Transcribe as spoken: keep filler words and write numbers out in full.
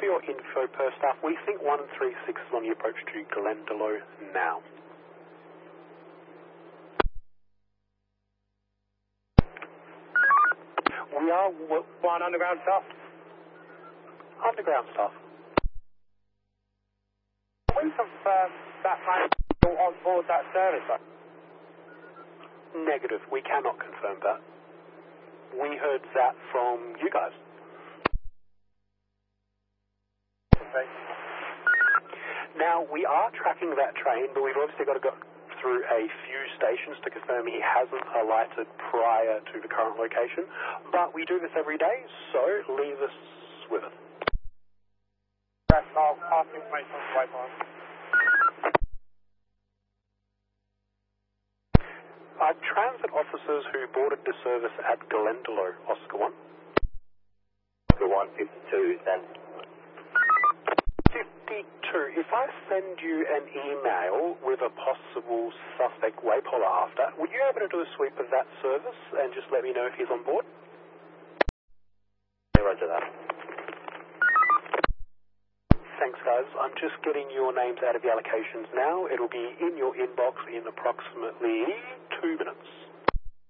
for your info per staff, we think one three six is on the approach to Glendalough now. We are One underground staff. underground staff. We confirm that man on board that service. Negative, we cannot confirm that. We heard that from you guys. Okay. Now, we are tracking that train, but we've obviously got to go through a few stations to confirm he hasn't alighted prior to the current location. But we do this every day, so leave us with it. Yes, I'll pass the information on to Waypoint. Our transit officers who boarded the service at Glendalough, Oscar one. Oscar one, fifty-two, then. fifty-two. If I send you an email with a possible suspect waypoller after, would you be able to do a sweep of that service and just let me know if he's on board? Yeah, roger that. Thanks, guys. I'm just getting your names out of the allocations now. It'll be in your inbox in approximately two minutes.